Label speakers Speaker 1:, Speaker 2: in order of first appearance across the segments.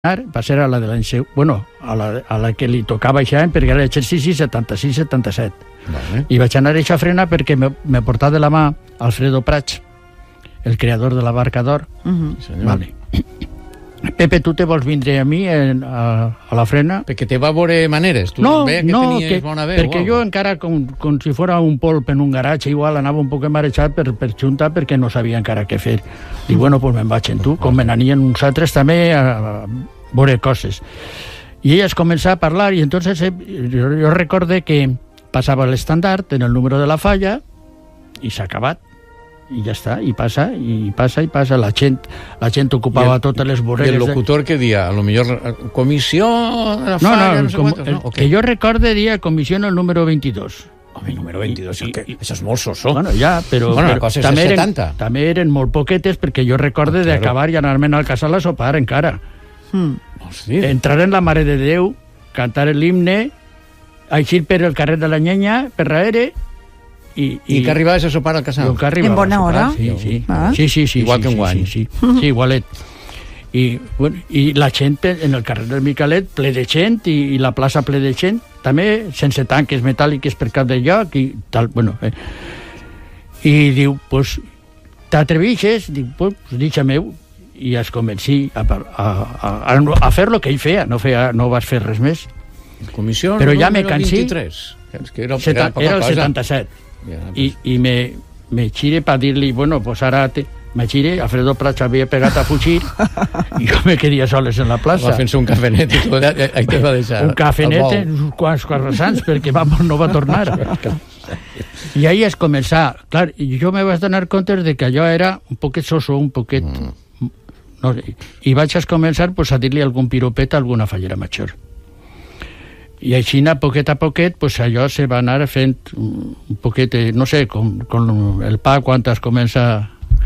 Speaker 1: va ser a la de l'any bueno, a la que li tocava això, perquè era l'exercici 76-77.
Speaker 2: Vale.
Speaker 1: I vaig anar a això a frenar perquè me portava de la mà Alfredo Prats, el creador de la Barca d'Or. Vale. Pepe, tu te vols vindre a mi a la frena?
Speaker 2: Perquè te va veure maneres. Tu veia que tenies bona veu.
Speaker 1: Perquè jo encara, com si fora un polp en un garatge, igual anava un poc marejat per juntar perquè no sabia encara què fer. Dic, bueno, pues me'n vaig en tu, com me n'anien uns altres també a veure coses. I elles començaven a parlar i entonces jo recorde que passava l'estandard en el número de la falla i s'ha acabat. I ja està, i passa. La gent ocupava totes les voreres.
Speaker 2: I el locutor què dia? A lo millor comissió de la falla, no sé quantos, no?
Speaker 1: Que jo recorde dia comissió en el número 22.
Speaker 2: Home, número 22, això és molt sosó.
Speaker 1: Bueno, ja, però també eren molt poquetes, perquè jo recorde d'acabar i anar-me'n al casal a sopar encara. Entrar en la Mare de Déu, cantar l'himne, eixir per el carrer de la Nyenya, per darrere. I que
Speaker 2: arribaves a sopar al casal?
Speaker 3: En bona hora?
Speaker 1: Sí.
Speaker 2: Igual que enguany.
Speaker 1: Sí, igualet. I la gent en el carrer del Micalet ple de gent i la plaça ple de gent, també sense tanques metàl·liques per cap de lloc i tal, bueno. I diu, pues, t'atrevixes? Dic, pues, deixa-meu. I es comenci a fer el que ell feia, no vas fer res més.
Speaker 2: Comissió
Speaker 1: però ja me cansi.
Speaker 2: 23.
Speaker 1: Era el 77. I me gire per dir-li, bueno, pues ara me gire, Alfredo Prats havia pegat a fugir i jo me quedia soles en la plaça.
Speaker 2: Va fent-se un cafenet i tot, ahí te va deixar.
Speaker 1: Un cafenet, uns quants croissants, perquè no va tornar. I ahí es començar. Clar, jo me vaig donar compte de que allò era un poquet soso, un poquet... No, i vaig començar pues, a dir-li algun piropet a alguna fallera major. I així, a poquet, pues, allò se va anar fent un poquet, no sé, com el pa quan es comença...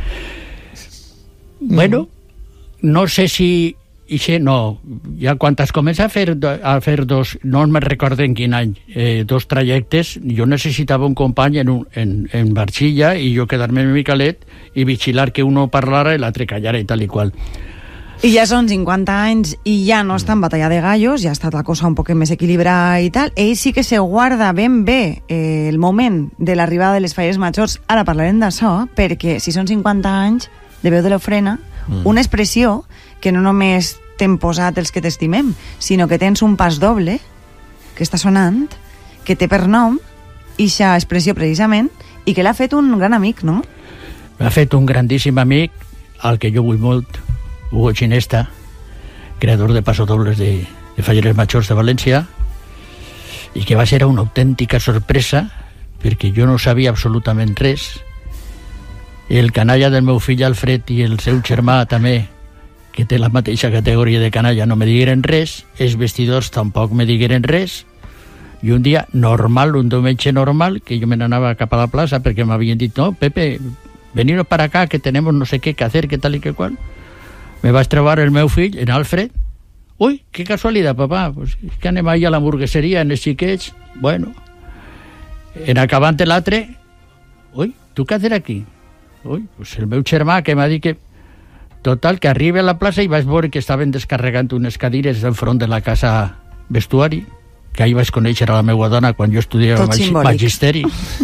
Speaker 1: Bueno, no sé si... No, ja quan es comença a fer dos, no me recordo en quin any, dos trajectes, jo necessitava un company en Barxilla i jo quedar-me en Micalet i vigilar que uno parlara i l'altre callara i tal i qual.
Speaker 3: I ja són 50 anys i ja no està en batalla de gallos, ja ha estat la cosa un poc més equilibrada i tal. Ell sí que se guarda ben bé el moment de l'arribada de les falles majors. Ara parlarem d'això, perquè si són 50 anys de veu de l'ofrena, una expressió que no només t'hem posat els que t'estimem, sinó que tens un pas doble que està sonant, que té per nom ixa expressió precisament, i que l'ha fet un gran amic, no?
Speaker 1: L'ha fet un grandíssim amic, al que jo vull molt, Hugo Ginesta, creador de pasodobles de falleres majors de València, i que va ser una autèntica sorpresa, perquè jo no sabia absolutament res. El canalla del meu fill Alfred i el seu germà també, que té la mateixa categoria de canalla, no me digueren res, els vestidors tampoc me digueren res, i un dia normal, un diumenge normal, que jo me n'anava cap a la plaça perquè m'havien dit, no, Pepe, veniros para acá, que tenemos no sé qué que hacer, que tal y que cual. Me vaig trobar el meu fill, en Alfred. Ui, qué casualidad, papá, pues es que anem ahí a l'hamburgueseria, en els xiquets. Bueno, en acabant l'altre, ui, tu què hacer aquí? Ui, pues el meu germà que m'ha dit que... Total, que arriba a la plaça i vaig veure que estaven descarregant unes cadires enfront de la casa vestuari, que ahir vaig conèixer a la meva dona quan jo estudiava magisteri.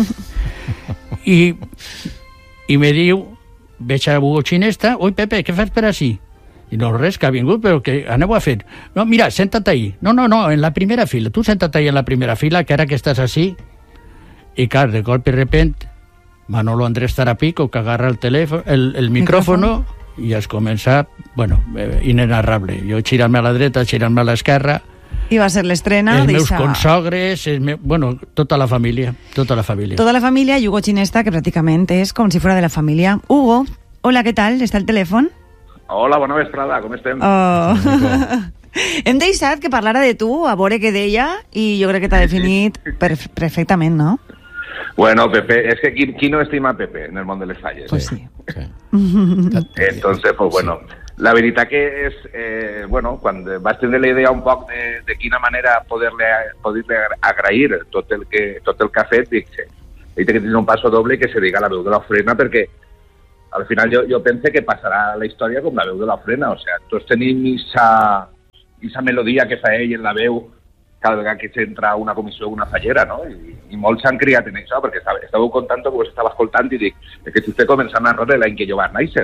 Speaker 1: I me diu, veig a Hugo Ginesta, ui, Pepe, què fas per així? I no, res, que ha vingut, però que aneu a fer. No, mira, senta't ahí. No, en la primera fila. Tu senta't ahí en la primera fila, que ara que estàs així. I clar, de colp i repent, Manolo Andrés Tarapico, que agarra el telèfon, el micròfono, i es comença, bueno, inenarrable. Jo girant-me a la dreta, girant-me a l'esquerra.
Speaker 3: I va ser l'estrena.
Speaker 1: Els meus consogres, bueno, tota la família. Tota la família
Speaker 3: i Hugo Ginesta, que pràcticament és com si fora de la família. Hugo, hola, què tal? Està el telèfon?
Speaker 4: Hola, bona vesprada, com estem?
Speaker 3: Hem deixat que parlara de tu, a veure què deia, i jo crec que t'ha definit perfectament, no?
Speaker 4: Bueno, Pepe, es que ¿quién no estima a Pepe en el món de les falles?
Speaker 3: Pues sí.
Speaker 4: Entonces, pues bueno, la veritat que és, bueno, quan vas tenir la idea un poc de quina manera poder-li agrair tot el que ha fet, dic que tenir un paso doble que se diga la veu de l'ofrena, perquè al final jo penso que passarà la història com la veu de l'ofrena, o sea, tots tenim sa melodia que fa ell en la veu cada vegada que s'entra a una comissió o una fallera, no? I molts s'han criat en això, perquè estàveu contant que vos estava escoltant i dic, és que vostè comença a narrar l'any que jo vaig néixer.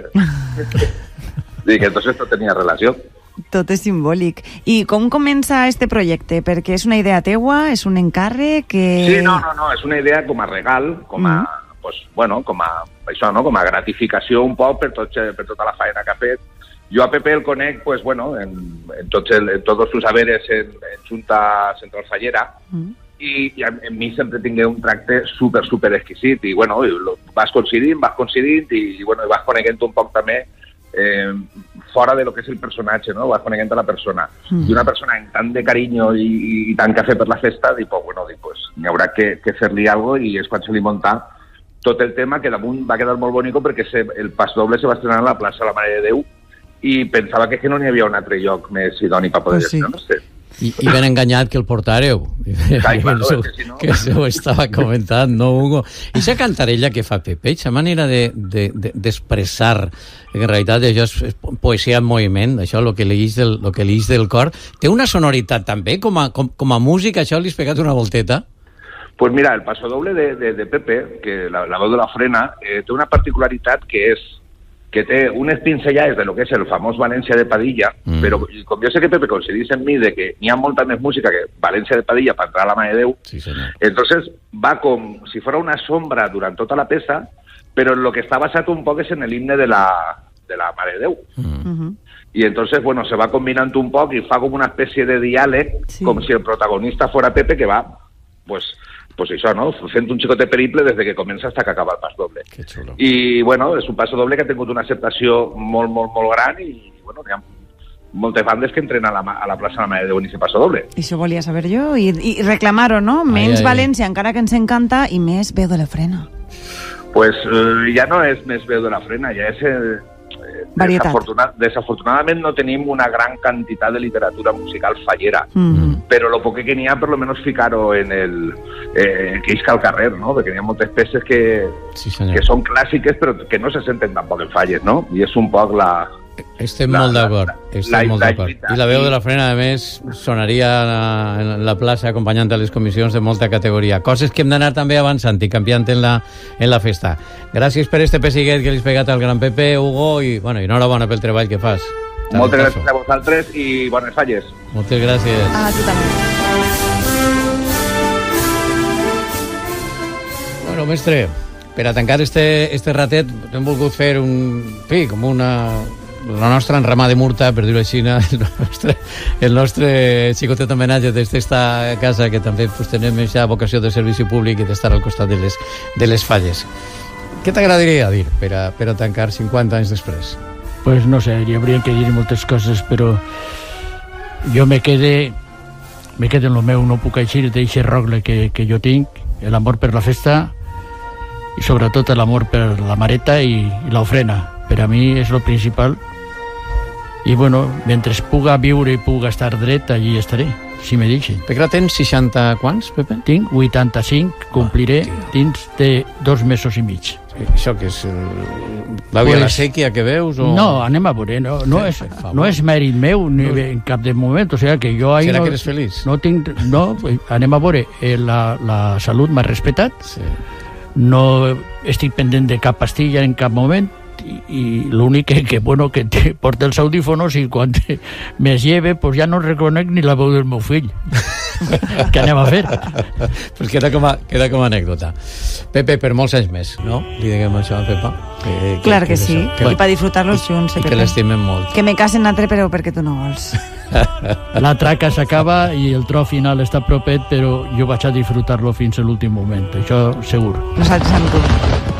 Speaker 4: Dic, entonces tot tenia relació.
Speaker 3: Tot és simbòlic. I com comença este projecte? Perquè és una idea teua? És un encàrrec?
Speaker 4: Sí, no, és una idea com a regal, com a, com a gratificació un poc per tota la faena que ha fet. Jo a Pepe el conec, en tots els saberes en Junta Central Fallera, i en mi sempre tingué un tracte super exquisit, i vas coincidint, i vas coneguent un poc també fora de lo que és el personatge, no? Vas coneguent a la persona. I una persona amb tant de carinyo i tant que ha fet per la festa, n'hi haurà que fer-li alguna cosa, i és quan se li munta tot el tema, que damunt va quedar molt bonic perquè el pas doble se va estrenar a la plaça de la Mare de Déu, i pensava que no n'hi havia un altre lloc més idoni per poder gestionar, no sé.
Speaker 2: I ben enganyat que el portàreu. Que se ho estava comentant, no, Hugo? I aquesta cantarella que fa Pepe, aquesta manera d'expressar, que en realitat això és poesia en moviment, això, el que l'eix del cor, té una sonoritat també, com a música, això li has pegat una volteta?
Speaker 4: Pues mira, el pasodoble de Pepe, que la veu de la frena, té una particularitat que és que té unes pincellades de lo que és el famós València de Padilla, però com jo sé que Pepe coincidís en mi de que n'hi ha molta més música que València de Padilla per entrar a la Mare de Déu, entonces va com si fuera una sombra durant tota la peça, però en lo que està basat un poc és en l'himne de la Mare de Déu. Y entonces, se va combinant un poc i fa com una espècie de diàleg, com si el protagonista fuera Pepe, que va, pues això, no? Fent un xicotet periple des que comença fins que acaba el pas doble.
Speaker 2: Que xulo.
Speaker 4: I, és un pas doble que ha tingut una acceptació molt, molt, molt gran i, hi ha moltes bandes que entren a la plaça de la Mare de Déu en aquest pas doble.
Speaker 3: I això volia saber jo, i reclamar-ho, no? Menys València, encara que ens encanta, i més veu de la frena.
Speaker 4: Pues ja no és més veu de la frena, ja és... Desafortunadament no tenim una gran quantitat de literatura musical fallera, però lo poc que n'hi ha, per lo menos ficar-ho en que isca al carrer, no? Perquè n'hi ha moltes peces que són clàssiques però que no se senten tampoc en falles, no? I és un poc la...
Speaker 2: Estem molt d'acord. I la veu de la frena, a més, sonaria en la plaça acompanyant a les comissions de molta categoria. Coses que hem d'anar també avançant i canviant en la festa. Gràcies per este pessiguet que li has pegat al gran Pepe, Hugo, i enhorabona pel treball que fas.
Speaker 4: Moltes gràcies a vosaltres i bones falles.
Speaker 2: Moltes gràcies.
Speaker 3: A tu també.
Speaker 2: Bueno, mestre, per a tancar este ratet hem volgut fer la nostra enramada de Murta, per dir-ho així, el nostre xicotet homenatge des d'esta casa, que també tenim aquesta vocació de servici públic i d'estar al costat de les falles. Què t'agradaria dir per a tancar 50 anys després?
Speaker 1: Pues no sé, hi hauria que dir moltes coses, però jo me quede en lo meu, no puc eixir d'eixe rogle que jo tinc, l'amor per la festa i sobretot l'amor per la mareta i l'ofrena. Per a mi és lo principal. I mentre puga viure i puga estar dret, allí estaré, si me deixen.
Speaker 2: Per què tens 60 quants, Pepe?
Speaker 1: Tinc 85, compliré dins de 2 mesos i mig.
Speaker 2: Això que és la via la sèquia que veus?
Speaker 1: No, anem a veure, no és mèrit meu ni en cap de moment, o sigui que jo ahí
Speaker 2: serà que eres feliç?
Speaker 1: No, anem a veure, la salut m'ha respetat, no estic pendent de cap pastilla en cap moment, i l'únic que porta els audífonos i quan me lleve pues ja no reconec ni la veu del meu fill. Què anem a fer?
Speaker 2: Pues queda com a anècdota. Pepe, per molts anys més, no? Li diguem això a Pepa.
Speaker 3: Clar que sí, i per disfrutar-los junts.
Speaker 2: I que l'estimem molt.
Speaker 3: Que me casen altre, però perquè tu no vols.
Speaker 1: La traca s'acaba i el tro final està propet, però jo vaig a disfrutar-lo fins a l'últim moment, això segur.
Speaker 3: Nosaltres amb tu.